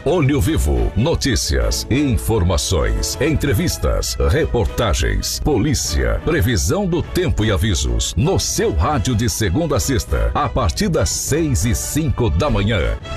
Olho Vivo, notícias, informações, entrevistas, reportagens, polícia, previsão do tempo e avisos. No seu rádio de segunda a sexta, a partir das 6:05 da manhã.